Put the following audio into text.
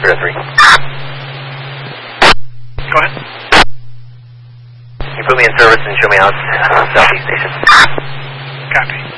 03. Go ahead. Can you put me in service and show me out Southeast Station? Copy.